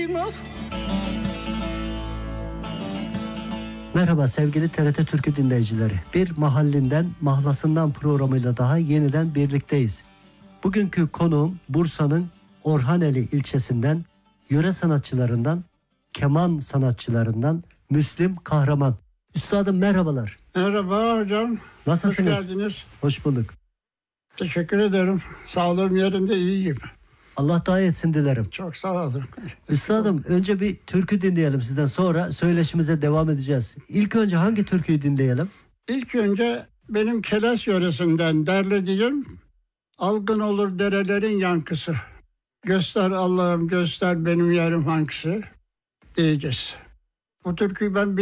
Merhaba sevgili TRT Türkü dinleyicileri. Bir mahallinden, mahlasından programıyla daha yeniden birlikteyiz. Bugünkü konuğum Bursa'nın Orhaneli ilçesinden, yöre sanatçılarından, keman sanatçılarından Müslüm Kahraman. Üstadım merhabalar. Merhaba hocam. Nasılsınız? Hoş geldiniz. Hoş bulduk. Teşekkür ederim. Sağlığım yerinde, iyiyim. Allah daha etsin dilerim. Çok sağ olun. Üstadım önce bir türkü dinleyelim sizden, sonra söyleşimize devam edeceğiz. İlk önce hangi türküyü dinleyelim? İlk önce benim Keles yöresinden derlediğim Algın olur derelerin yankısı. Göster Allah'ım göster benim yerim hangisi diyeceğiz. Bu türküyü ben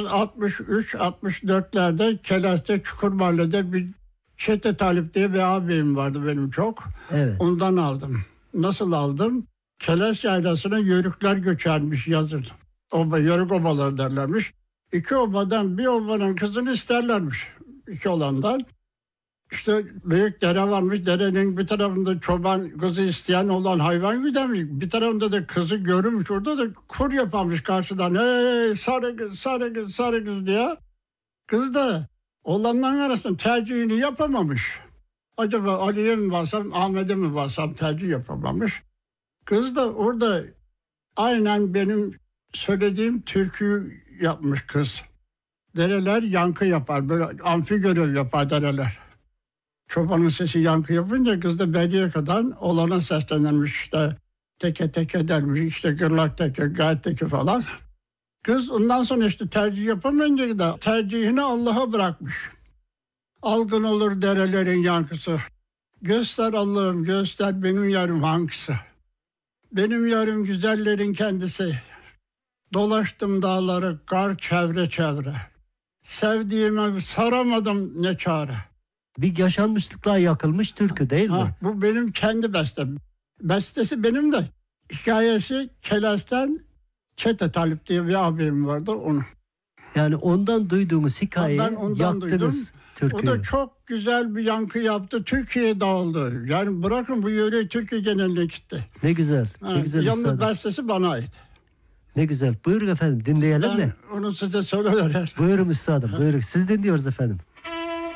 1963-64'lerde Keles'te Çukurmahalle'de bir Çete Talip diye bir ağabeyim vardı benim çok. Evet. Ondan aldım. Nasıl aldım? Keles yaylasına yörükler göçermiş yazın. Yörük obaları derlermiş. İki obadan bir obanın kızını isterlermiş. İki olandan. İşte büyük dere varmış. Derenin bir tarafında çoban kızı isteyen olan hayvan güdermiş. Bir tarafında da kızı görmüş. Orada da kur yaparmış karşıdan. Hey sarı kız, sarı kız, sarı kız diye. Kız da olanların arasında tercihini yapamamış. Acaba Ali'ye mi bassam, Ahmet'e mi bassam tercih yapamamış. Kız da orada aynen benim söylediğim türküyü yapmış kız. Dereler yankı yapar, böyle amfi görev yapar dereler. Çobanın sesi yankı yapınca kız da beriye kadar olana seslenirmiş işte. Teke teke dermiş, işte gırlak teke, gayet teke falan. Kız ondan sonra işte tercih yapamayınca da tercihini Allah'a bırakmış. Algın olur derelerin yankısı. Göster Allah'ım göster benim yarım hangisi. Benim yarım güzellerin kendisi. Dolaştım dağları kar çevre çevre. Sevdiğime saramadım ne çare. Bir yaşanmışlıkla yakılmış türkü değil mi? Bu benim kendi bestem. Bestesi benim de. Hikayesi Keles'ten Çete Talip diye bir abim vardı onu. Yani ondan duyduğumuz hikayeyi Ben ondan yaktınız duydum. türküyü. O da çok güzel bir yankı yaptı. Türkiye'ye dağıldı. Yani bırakın bu yöreyi Türkiye geneline gitti. Ne güzel. Ne güzel Yalnız üstadım. bestesi bana ait. Ne güzel. Buyurun efendim dinleyelim mi? Onu size söylerim. Buyurun üstadım. Buyurun. Siz dinliyoruz efendim.